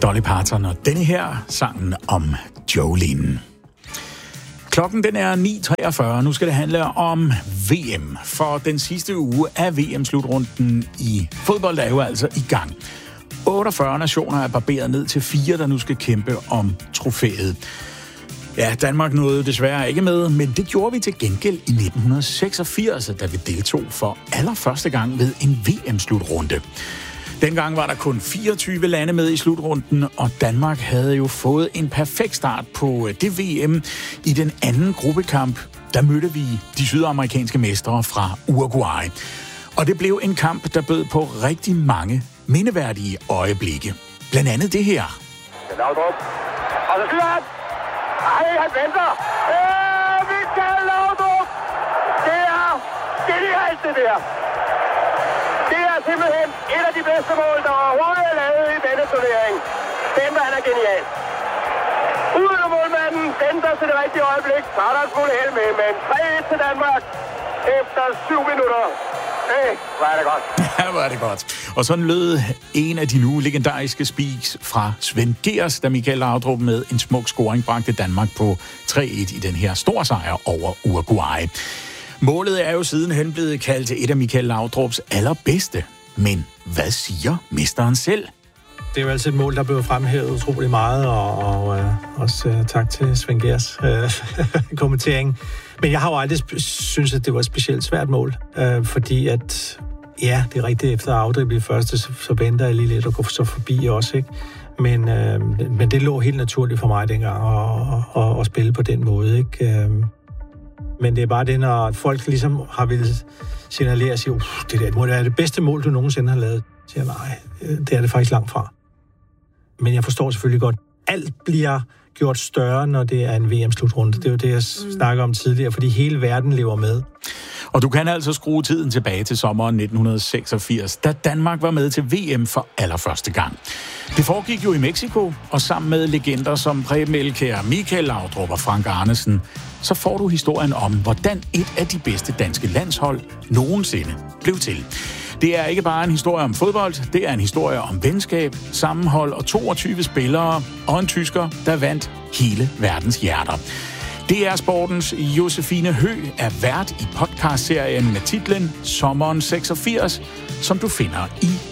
Dolly Parton og denne her sangen om Jolene. Klokken den er 9.43. Nu skal det handle om VM. For den sidste uge af VM-slutrunden i fodbold er jo altså i gang. 48 nationer er barberet ned til 4, der nu skal kæmpe om trofæet. Ja, Danmark nåede desværre ikke med, men det gjorde vi til gengæld i 1986, da vi deltog for allerførste gang ved en VM-slutrunde. Dengang var der kun 24 lande med i slutrunden, og Danmark havde jo fået en perfekt start på det VM. I den anden gruppekamp, der mødte vi de sydamerikanske mestre fra Uruguay. Og det blev en kamp, der bød på rigtig mange mindeværdige øjeblikke. Blandt andet det her. Laudrup. Og så skyder han. Ej, han venter. Michael Laudrup. Det er genialt, det der. Det er simpelthen et af de bedste mål, der overhovedet er lavet i denne turnering. Den han er genial. Uden af målmanden, venter til det rigtige øjeblik. Så er der en fuld held med, men 3-1 til Danmark efter 7 minutter. Hvor er det godt. Ja, hvor er det godt. Og sådan lød en af de nu legendariske speaks fra Svend Gers, da Michael Laudrup med en smuk scoring bragte Danmark på 3-1 i den her store sejr over Uruguay. Målet er jo sidenhen blevet kaldt til et af Michael Laudrups allerbedste. Men hvad siger mesteren selv? Det er jo altid et mål, der blev fremhævet utrolig meget, og også tak til Svend Gers kommentering. Men jeg har jo aldrig synes, at det var et specielt svært mål, fordi at, ja, det er rigtigt, efter at afdrible det første, så venter jeg lige lidt og går så forbi også, ikke? Men det lå helt naturligt for mig dengang at spille på den måde, ikke? Men det er bare det, når folk ligesom har villet signalere og sige, det der må være det bedste mål, du nogensinde har lavet. Så siger nej, det er det faktisk langt fra. Men jeg forstår selvfølgelig godt, alt bliver gjort større, når det er en VM-slutrunde. Det er jo det, jeg snakker om tidligere, fordi hele verden lever med. Og du kan altså skrue tiden tilbage til sommeren 1986, da Danmark var med til VM for allerførste gang. Det foregik jo i Mexico, og sammen med legender som Preben Elkjær, Michael Laudrup og Frank Arnesen, så får du historien om, hvordan et af de bedste danske landshold nogensinde blev til. Det er ikke bare en historie om fodbold, det er en historie om venskab, sammenhold og 22 spillere og en tysker, der vandt hele verdens hjerter. DR Sportens Josefine Høgh er vært i podcastserien med titlen Sommeren 86, som du finder i